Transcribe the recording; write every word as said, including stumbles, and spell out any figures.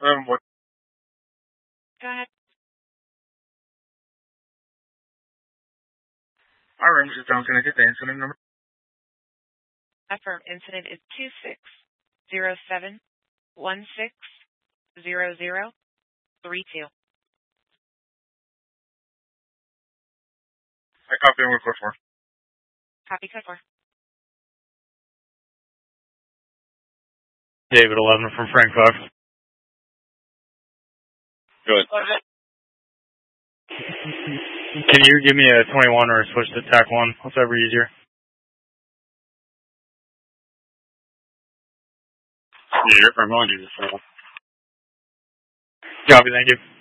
Um, what? Go ahead. Our room is down. Can I get the incident number? Affirm. Incident is two six zero seven one six zero zero three two. I copy and report for. Copy code four. David eleven from Frank Fox. Good. Can you give me a twenty-one or a switch to tack one? Whatever easier. Yeah, you're from London. Copy, thank you.